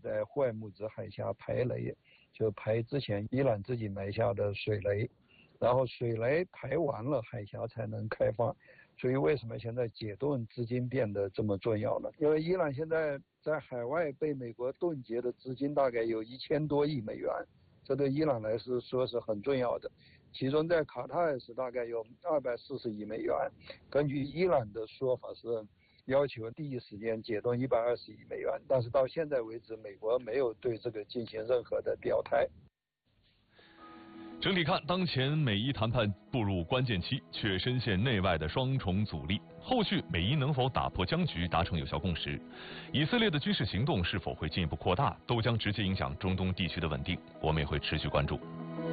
在霍尔木兹海峡排雷，就排之前伊朗自己埋下的水雷，然后水雷排完了，海峡才能开放。所以为什么现在解冻资金变得这么重要呢？因为伊朗现在在海外被美国冻结的资金大概有1000多亿美元，这对伊朗来说是很重要的。其中在卡塔尔是大概有240亿美元，根据伊朗的说法是要求第一时间解冻120亿美元，但是到现在为止，美国没有对这个进行任何的表态。 整体看，当前美伊谈判步入关键期，却深陷内外的双重阻力。后续美伊能否打破僵局，达成有效共识？以色列的军事行动是否会进一步扩大，都将直接影响中东地区的稳定。我们也会持续关注。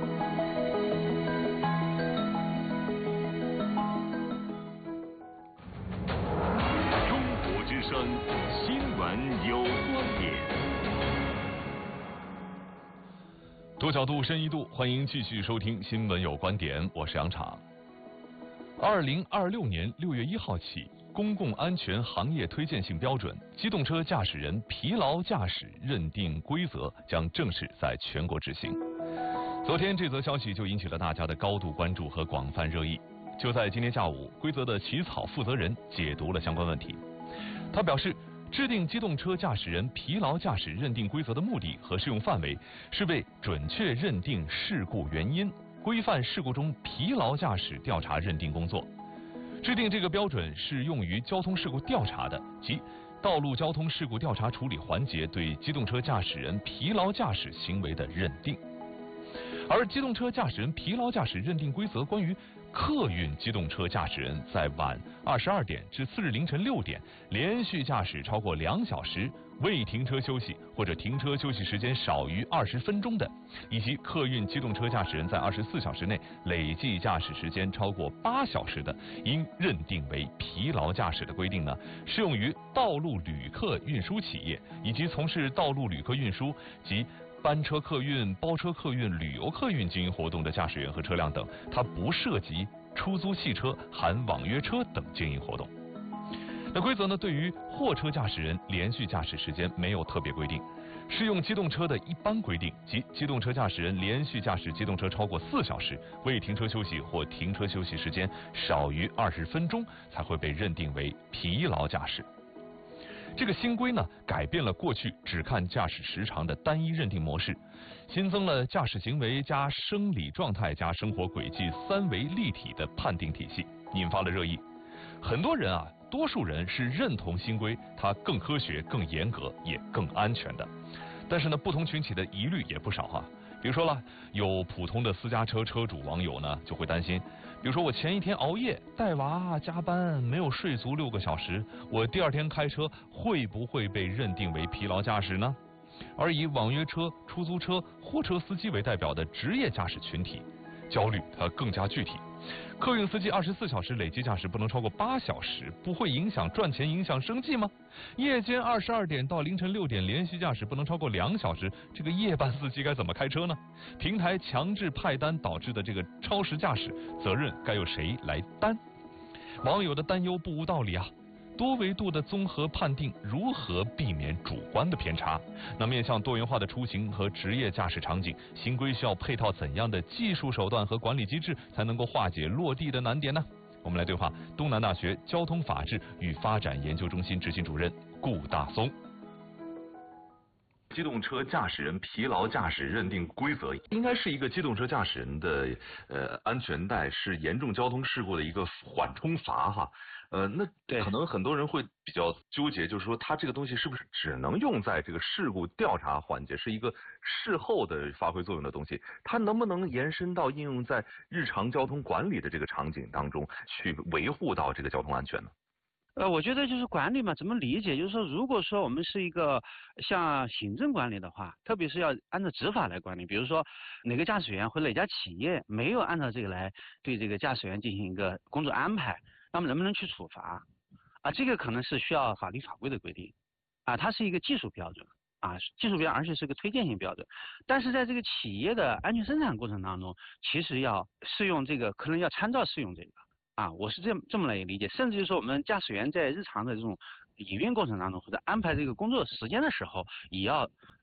中国之声，新闻有观点。 多角度，深一度，欢迎继续收听《新闻有观点》，我是杨昶。2026年6月1号起，公共安全行业推荐性标准《机动车驾驶人疲劳驾驶认定规则》将正式在全国执行。昨天，这则消息就引起了大家的高度关注和广泛热议。就在今天下午，规则的起草负责人解读了相关问题。他表示，制定机动车驾驶人疲劳驾驶认定规则的目的和适用范围是为准确认定事故原因，规范事故中疲劳驾驶调查认定工作。制定这个标准是用于交通事故调查的，即道路交通事故调查处理环节对机动车驾驶人疲劳驾驶行为的认定。而机动车驾驶人疲劳驾驶认定规则关于客运机动车驾驶人在晚22点至次日凌晨6点连续驾驶超过2小时未停车休息或者停车休息时间少于20分钟的，以及客运机动车驾驶人在24小时内累计驾驶时间超过8小时的，应认定为疲劳驾驶的规定呢，适用于道路旅客运输企业以及从事道路旅客运输及班车客运、包车客运、旅游客运经营活动的驾驶员和车辆等，它不涉及出租汽车、含网约车等经营活动。那规则呢，对于货车驾驶人连续驾驶时间没有特别规定，适用机动车的一般规定，即机动车驾驶人连续驾驶机动车超过4小时，未停车休息或停车休息时间少于20分钟，才会被认定为疲劳驾驶。这个新规呢，改变了过去只看驾驶时长的单一认定模式，新增了驾驶行为加生理状态加生活轨迹3维立体的判定体系，引发了热议。很多人啊，多数人是认同新规，它更科学、更严格，也更安全的。但是呢，不同群体的疑虑也不少啊。比如说了，有普通的私家车车主网友呢，就会担心，比如说我前一天熬夜带娃加班，没有睡足6个小时，我第2天开车会不会被认定为疲劳驾驶呢？而以网约车、出租车、货车司机为代表的职业驾驶群体，焦虑它更加具体。客运司机24小时累计驾驶不能超过8小时，不会影响赚钱、影响生计吗？夜间22点到凌晨6点连续驾驶不能超过2小时，这个夜班司机该怎么开车呢？平台强制派单导致的这个超时驾驶，责任该由谁来担？网友的担忧不无道理啊。多维度的综合判定如何避免主观的偏差？那面向多元化的出行和职业驾驶场景，新规需要配套怎样的技术手段和管理机制，才能够化解落地的难点呢？我们来对话东南大学交通法治与发展研究中心执行主任顾大松。机动车驾驶人疲劳驾驶认定规则应该是一个机动车驾驶人的安全带是严重交通事故的一个缓冲阀哈。那可能很多人会比较纠结，就是说它这个东西是不是只能用在这个事故调查环节，是一个事后的发挥作用的东西，它能不能延伸到应用在日常交通管理的这个场景当中去维护到这个交通安全呢？ 我觉得就是管理嘛，怎么理解？就是说，如果说我们是一个像行政管理的话，特别是要按照执法来管理，比如说哪个驾驶员或哪家企业没有按照这个来对这个驾驶员进行一个工作安排，那么能不能去处罚？啊，这个可能是需要法律法规的规定，啊，它是一个技术标准，啊，技术标准，而且是个推荐性标准。但是在这个企业的安全生产过程当中，其实要适用这个，可能要参照适用这个。啊，我是这么来理解，甚至就是说我们驾驶员在日常的这种营运过程当中，或者安排这个工作时间的时候，也要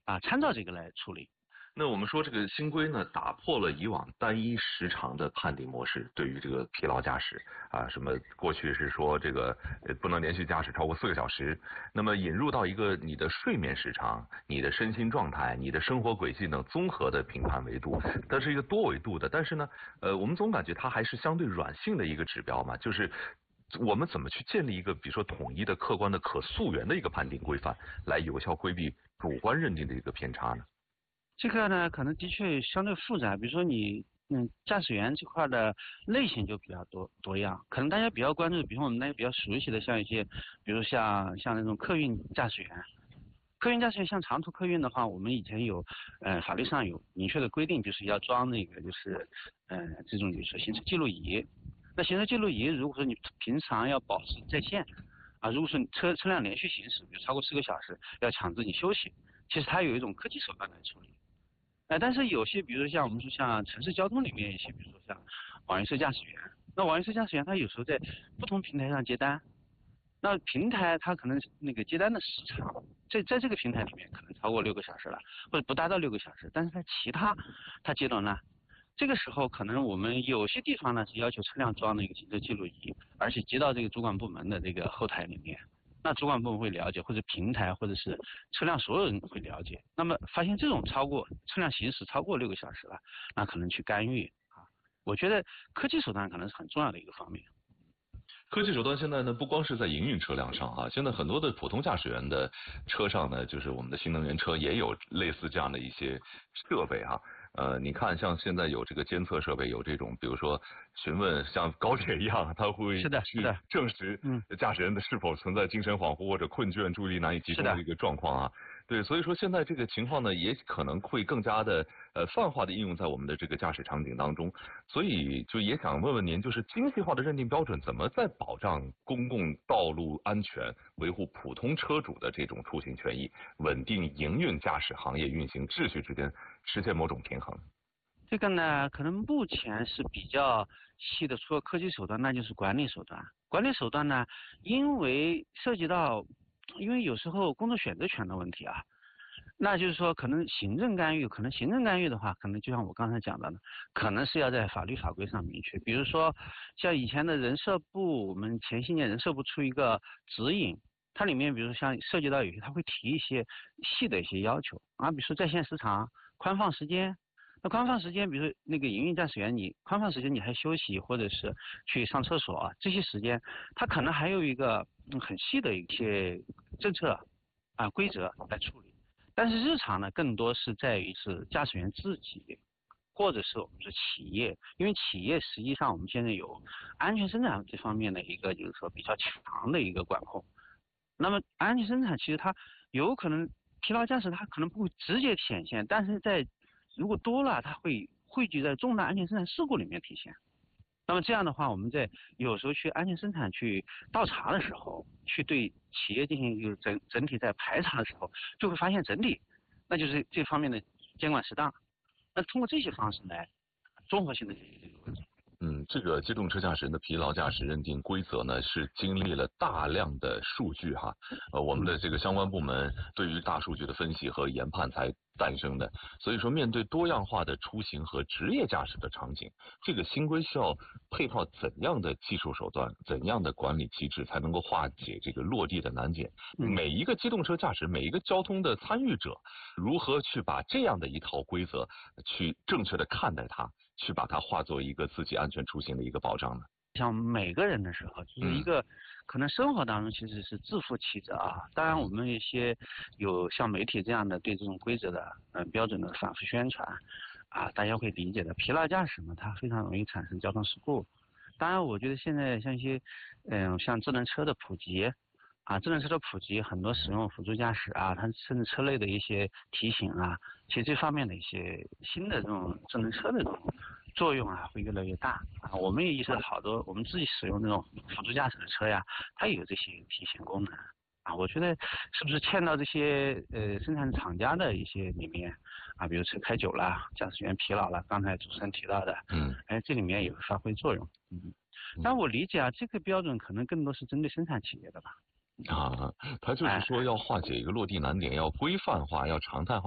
参照这个来处理。 那我们说这个新规呢，打破了以往单一时长的判定模式，对于这个疲劳驾驶什么过去是说这个不能连续驾驶超过4个小时，那么引入到一个你的睡眠时长、你的身心状态、你的生活轨迹等综合的评判维度，它是一个多维度的，但是呢，我们总感觉它还是相对软性的一个指标嘛，就是我们怎么去建立一个比如说统一的、客观的、可溯源的一个判定规范，来有效规避主观认定的一个偏差呢？ 这个呢，可能的确相对复杂。比如说你，驾驶员这块的类型就比较多样。可能大家比较关注，比如说我们大家比较熟悉的，像一些，比如像那种客运驾驶员。客运驾驶员像长途客运的话，我们以前有，法律上有明确的规定，就是要装那个就是，这种就是行车记录仪。那行车记录仪，如果说你平常要保持在线，如果说你车辆连续行驶，比如超过4个小时，要强制你休息，其实它有一种科技手段来处理。但是有些，比如说像我们说像城市交通里面一些，比如说像网约车驾驶员，那网约车驾驶员他有时候在不同平台上接单，那平台他可能那个接单的时长，在这个平台里面可能超过6个小时了，或者不达到6个小时，但是在其他他接到呢，这个时候可能我们有些地方呢是要求车辆装那个行车记录仪，而且接到这个主管部门的这个后台里面。那主管部门会了解，或者平台，或者是车辆所有人会了解。那么发现这种车辆行驶超过6个小时了，那可能去干预我觉得科技手段可能是很重要的一个方面。 科技手段现在呢，不光是在营运车辆上现在很多的普通驾驶员的车上呢，就是我们的新能源车也有类似这样的一些设备你看像现在有这个监测设备，有这种比如说询问像高铁一样，它会去证实驾驶人的是否存在精神恍惚或者困倦、注意力难以集中的一个状况对，所以说现在这个情况呢，也可能会更加的泛化的应用在我们的这个驾驶场景当中。所以就也想问问您，就是精细化的认定标准怎么在保障公共道路安全、维护普通车主的这种出行权益、稳定营运驾驶行业运行秩序之间实现某种平衡？ 这个呢，可能目前是比较细的，除了科技手段，那就是管理手段。管理手段呢，因为涉及到，因为有时候工作选择权的问题那就是说可能行政干预的话，可能就像我刚才讲的呢，可能是要在法律法规上明确。比如说像以前的人社部，我们前些年人社部出一个指引，它里面比如说像涉及到有些，它会提一些细的一些要求比如说在线时长、宽放时间。那宽放时间，比如说那个营运驾驶员，你宽放时间你还休息或者是去上厕所这些时间，它可能还有一个很细的一些政策规则来处理。但是日常呢，更多是在于是驾驶员自己，或者是我们说企业，因为企业实际上我们现在有安全生产这方面的一个就是说比较强的一个管控。那么安全生产其实它有可能疲劳驾驶它可能不会直接显现，但是如果多了，它会汇聚在重大安全生产事故里面体现。那么这样的话，我们在有时候去安全生产去倒查的时候，去对企业进行一个整体在排查的时候，就会发现整体，那就是这方面的监管适当。那通过这些方式来综合性的解决这个问题。 这个机动车驾驶人的疲劳驾驶认定规则呢，是经历了大量的数据我们的这个相关部门对于大数据的分析和研判才诞生的。所以说，面对多样化的出行和职业驾驶的场景，这个新规需要配套怎样的技术手段、怎样的管理机制，才能够化解这个落地的难点？每一个机动车驾驶，每一个交通的参与者，如何去把这样的一套规则去正确的看待它？去把它化作一个自己安全出行的一个保障呢？ 像每个人的时候，就是一个可能生活当中其实是自负其责当然，我们一些有像媒体这样的对这种规则的标准的反复宣传大家会理解的。疲劳驾驶嘛，它非常容易产生交通事故。当然，我觉得现在像一些像智能车的普及智能车的普及，很多使用辅助驾驶它甚至车内的一些提醒其实这方面的一些新的这种智能车的这种作用会越来越大我们也意识到好多我们自己使用那种辅助驾驶的车它也有这些提醒功能我觉得是不是欠到这些生产厂家的一些里面比如车开久了，驾驶员疲劳了，刚才主持人提到的这里面也会发挥作用但我理解这个标准可能更多是针对生产企业的吧。 它就是说要化解一个落地难点，要规范化，要常态化。